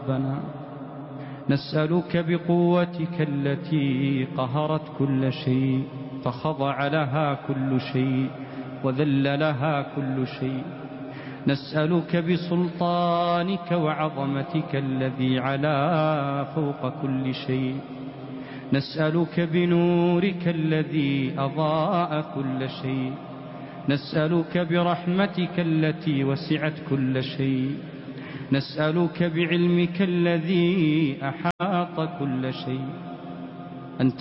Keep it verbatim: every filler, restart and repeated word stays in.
ربنا نسألك بقوتك التي قهرت كل شيء فخضع لها كل شيء وذل لها كل شيء، نسألك بسلطانك وعظمتك الذي علا فوق كل شيء، نسألك بنورك الذي أضاء كل شيء، نسألك برحمتك التي وسعت كل شيء، نسألك بعلمك الذي أحاط كل شيء أن